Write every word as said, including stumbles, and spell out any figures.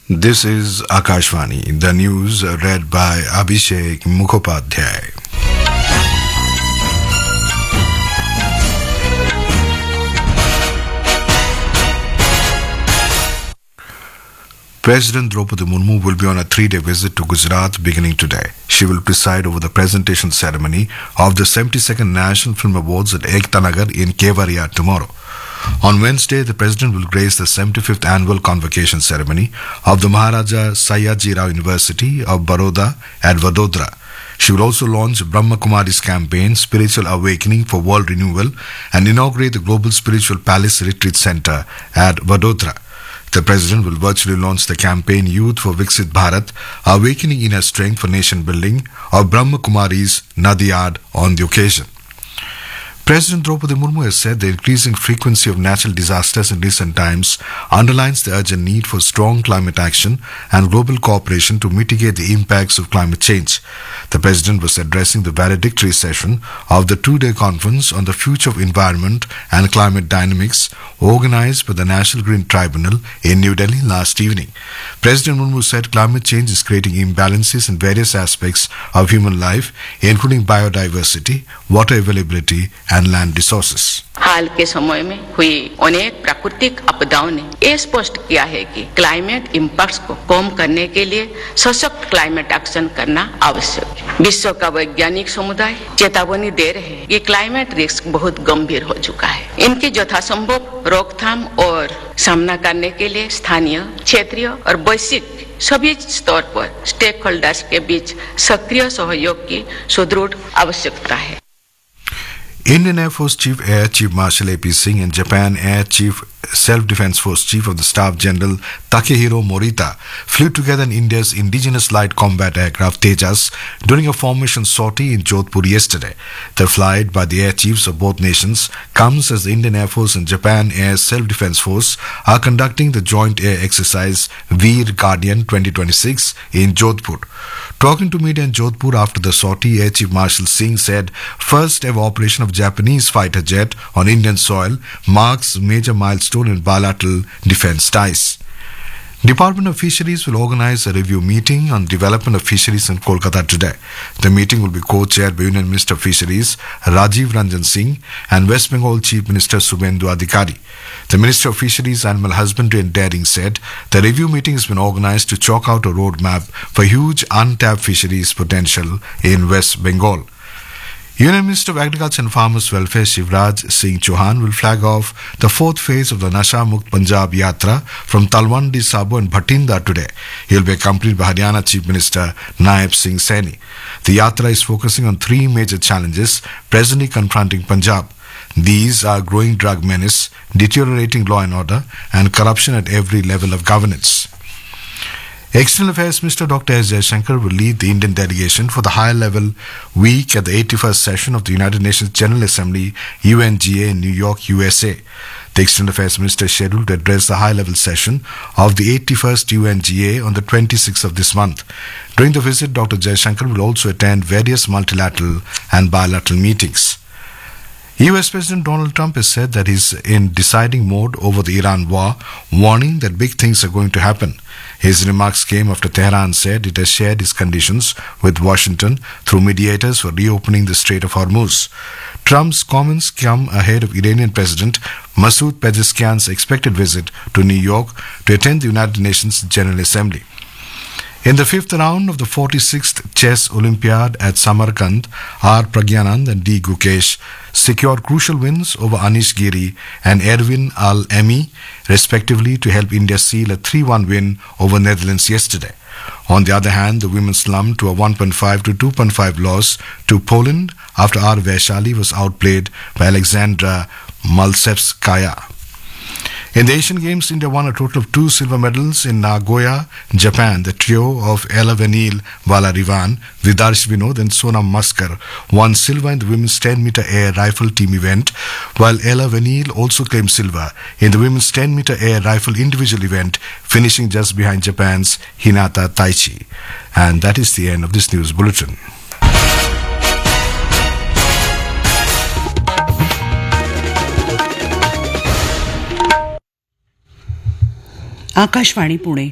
This is Akashvani, the news read by Abhishek Mukhopadhyay. President Draupadi Murmu will be on a three-day visit to Gujarat beginning today. She will preside over the presentation ceremony of the seventy-second National Film Awards at Ekta Nagar in Kevadia tomorrow. On Wednesday, the President will grace the seventy-fifth Annual Convocation Ceremony of the Maharaja Sayaji Rao University of Baroda at Vadodara. She will also launch Brahma Kumari's campaign, Spiritual Awakening for World Renewal, and inaugurate the Global Spiritual Palace Retreat Center at Vadodara. The President will virtually launch the campaign Youth for Viksit Bharat, Awakening Inner Strength for Nation Building of Brahma Kumari's Nadiyad on the occasion. President Draupadi Murmu has said the increasing frequency of natural disasters in recent times underlines the urgent need for strong climate action and global cooperation to mitigate the impacts of climate change. The President was addressing the valedictory session of the two-day conference on the future of environment and climate dynamics organized by the National Green Tribunal in New Delhi last evening. President Murmu said climate change is creating imbalances in various aspects of human life, including biodiversity, water availability, and land resources. हाल के समय में हुई अनेक प्राकृतिक आपदाओं ने ये स्पष्ट किया है कि क्लाइमेट इम्पैक्ट्स को कम करने के लिए सशक्त क्लाइमेट एक्शन करना आवश्यक है। विश्व का वैज्ञानिक समुदाय चेतावनी दे रहे हैं कि क्लाइमेट रिस्क बहुत गंभीर हो चुका है। इनकी यथासंभव रोकथाम और सामना करने के लिए स्थानीय, क्षेत्रीय और वैश्विक सभी स्तर पर स्टेक होल्डर्स के बीच सक्रिय सहयोग की सुदृढ़ आवश्यकता है। Indian Air Force Chief Air Chief Marshal A P Singh and Japan Air Chief Self-Defense Force Chief of the Staff General Takehiro Morita flew together in India's indigenous light combat aircraft Tejas during a formation sortie in Jodhpur yesterday. The flight by the air chiefs of both nations comes as the Indian Air Force and Japan Air Self-Defense Force are conducting the joint air exercise Veer Guardian twenty twenty-six in Jodhpur. Talking to media in Jodhpur after the sortie, Air Chief Marshal Singh said first ever operation of Japanese fighter jet on Indian soil marks major milestone in bilateral defense ties. Department of Fisheries will organize a review meeting on development of fisheries in Kolkata today. The meeting will be co-chaired by Union Minister of Fisheries Rajiv Ranjan Singh and West Bengal Chief Minister Subhendu Adhikari. The Minister of Fisheries, Animal Husbandry and Dairying said the review meeting has been organized to chalk out a roadmap for huge untapped fisheries potential in West Bengal. Union Minister of Agriculture and Farmers Welfare Shivraj Singh Chauhan will flag off the fourth phase of the Nasha Mukt Punjab Yatra from Talwandi Sabo and Bhatinda today. He will be accompanied by Haryana Chief Minister Naib Singh Saini. The Yatra is focusing on three major challenges presently confronting Punjab. These are growing drug menace, deteriorating law and order, and corruption at every level of governance. External Affairs Minister Doctor S. Jaishankar will lead the Indian delegation for the high-level week at the eighty-first session of the United Nations General Assembly U N G A in New York, U S A. The External Affairs Minister is scheduled to address the high-level session of the eighty-first U N G A on the twenty-sixth of this month. During the visit, Doctor Jaishankar will also attend various multilateral and bilateral meetings. U S President Donald Trump has said that he is in deciding mode over the Iran war, warning that big things are going to happen. His remarks came after Tehran said it has shared its conditions with Washington through mediators for reopening the Strait of Hormuz. Trump's comments come ahead of Iranian President Masoud Pezeshkian's expected visit to New York to attend the United Nations General Assembly. In the fifth round of the forty-sixth Chess Olympiad at Samarkand, R. Pragyanand and D. Gukesh secured crucial wins over Anish Giri and Erwin Al-Emi, respectively, to help India seal a three one win over Netherlands yesterday. On the other hand, the women slumped to a one point five to two point five loss to Poland after R. Vaishali was outplayed by Alexandra Malsevskaya. In the Asian Games, India won a total of two silver medals in Nagoya, Japan. The trio of Ella Venil Valarivan, Vidarsh Vinod and Sonam Maskar won silver in the women's ten meter air rifle team event, while Ella Venil also claimed silver in the women's ten meter air rifle individual event, finishing just behind Japan's Hinata Taichi. And that is the end of this news bulletin. Akashvani Pune